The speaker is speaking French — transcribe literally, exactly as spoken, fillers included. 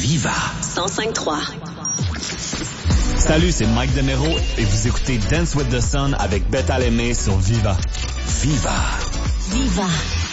Viva cent cinq trois. Salut, c'est Mike Demero et vous écoutez Dance with the Sun avec Beth Alemé sur Viva. Viva Viva.